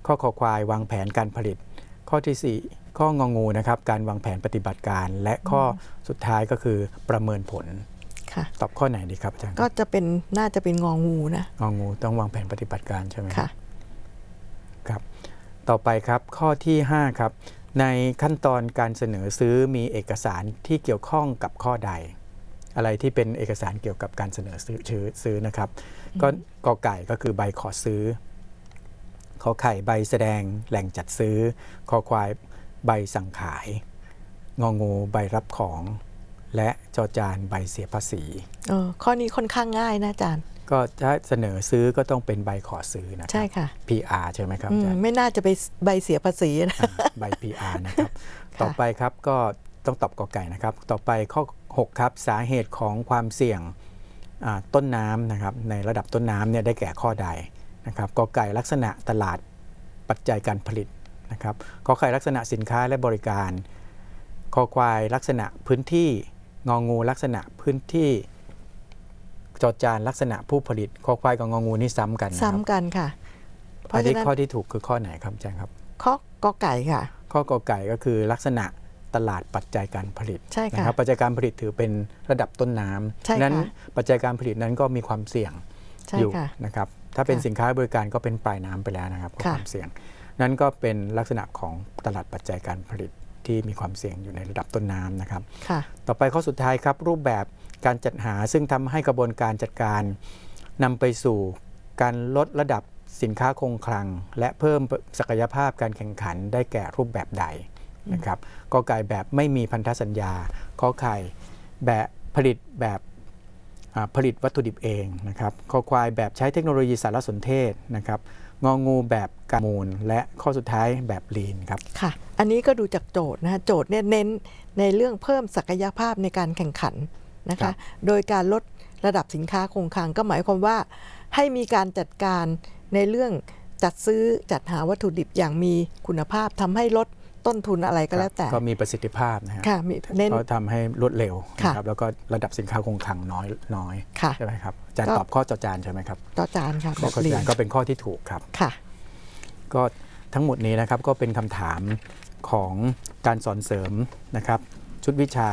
ข้อคอควายวางแผนการผลิตข้อที่4ข้ององูนะครับการวางแผนปฏิบัติการและข้อสุดท้ายก็คือประเมินผลตอบข้อไหนดีครับอาจารย์ก็จะเป็นน่าจะเป็นงองูนะงองูต้องวางแผนปฏิบัติการใช่ไหมค่ะครับต่อไปครับข้อที่5ครับในขั้นตอนการเสนอซื้อมีเอกสารที่เกี่ยวข้องกับข้อใดอะไรที่เป็นเอกสารเกี่ยวกับการเสนอซื้อนะครับก็กอไก่ก็คือใบขอซื้อขอไข่ใบแสดงแหล่งจัดซื้อคอควายใบสั่งขายงองูใบรับของและจอจานใบเสียภาษีข้อนี้ค่อนข้างง่ายนะอาจารย์ก็ถ้าเสนอซื้อก็ต้องเป็นใบขอซื้อนะใช่ค่ะ PR ใช่ไหมครับอาจารย์ไม่น่าจะไปใบเสียภาษีนะใบ PR นะครับต่อไปครับก็ต้องตอบกอไก่นะครับต่อไปข้อ6ครับสาเหตุของความเสี่ยงต้นน้ำนะครับในระดับต้นน้ำเนี่ยได้แก่ข้อใดนะครับกอไก่ลักษณะตลาดปัจจัยการผลิตนะครับขอไข่ลักษณะสินค้าและบริการคอควายลักษณะพื้นที่งองูลักษณะพื้นที่จอจานลักษณะผู้ผลิตคอควายกับงองูนี่ซ้ำกันซ้ำกันค่ะอันนี้ข้อที่ถูกคือข้อไหนครับอาจารย์ครับข้อกอไก่ค่ะข้อกอไก่ก็คือลักษณะตลาดปัจจัยการผลิตใช่ค่ะนะครับปัจจัยการผลิตถือเป็นระดับต้นน้ำนั้นปัจจัยการผลิตนั้นก็มีความเสี่ยงอยู่นะครับถ้าเป็นสินค้าบริการก็เป็นปลายน้ำไปแล้วนะครับความเสี่ยงนั้นก็เป็นลักษณะของตลาดปัจจัยการผลิตที่มีความเสี่ยงอยู่ในระดับต้นน้ำนะครับต่อไปข้อสุดท้ายครับรูปแบบการจัดหาซึ่งทำให้กระบวนการจัดการนำไปสู่การลดระดับสินค้าคงคลังและเพิ่มศักยภาพการแข่งขันได้แก่รูปแบบใดนะครับกอไก่แบบไม่มีพันธสัญญาขอไข่แบบผลิตแบบผลิตวัตถุดิบเองนะครับคอควายแบบใช้เทคโนโลยีสารสนเทศนะครับงองูแบบการมูลและข้อสุดท้ายแบบลีนครับค่ะอันนี้ก็ดูจากโจทย์นะโจทย์เนี่ยเน้นในเรื่องเพิ่มศักยภาพในการแข่งขันนะคะโดยการลดระดับสินค้าคงคลังก็หมายความว่าให้มีการจัดการในเรื่องจัดซื้อจัดหาวัตถุดิบอย่างมีคุณภาพทำให้ลดต้นทุนอะไรก็แล้วแต่ก็มีประสิทธิภาพนะฮะก็ทำให้รวดเร็วนะครับแล้วก็ระดับสินค้าคงคลังน้อยใช่ไหมครับอาจารย์ตอบข้อจอจานใช่ไหมครับจอจานครับข้อจานก็เป็นข้อที่ถูกครับค่ะก็ทั้งหมดนี้นะครับก็เป็นคำถามของการสอนเสริมนะครับชุดวิชา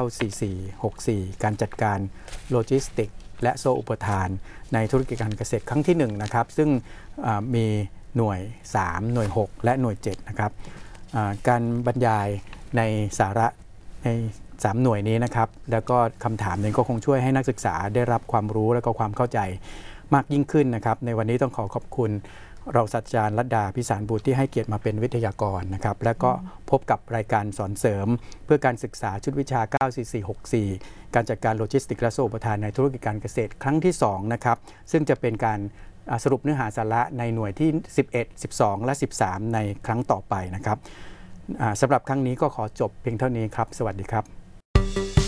94464 การจัดการโลจิสติกและโซ่อุปทานในธุรกิจการเกษตรครั้งที่1นะครับซึ่งมีหน่วย3หน่วย6และหน่วย7นะครับการบรรยายในสาระใน3หน่วยนี้นะครับแล้วก็คำถามนี้ก็คงช่วยให้นักศึกษาได้รับความรู้และก็ความเข้าใจมากยิ่งขึ้นนะครับในวันนี้ต้องขอบคุณเราศาสตราจารย์รัตดาพิสารบุตรที่ให้เกียรติมาเป็นวิทยากรนะครับและก็พบกับรายการสอนเสริมเพื่อการศึกษาชุดวิชา 94464 การจัดการโลจิสติกและโซ่อุปทานในธุรกิจการเกษตรครั้งที่2นะครับซึ่งจะเป็นการสรุปเนื้อหาสาระในหน่วยที่11 12 และ 13ในครั้งต่อไปนะครับสำหรับครั้งนี้ก็ขอจบเพียงเท่านี้ครับสวัสดีครับ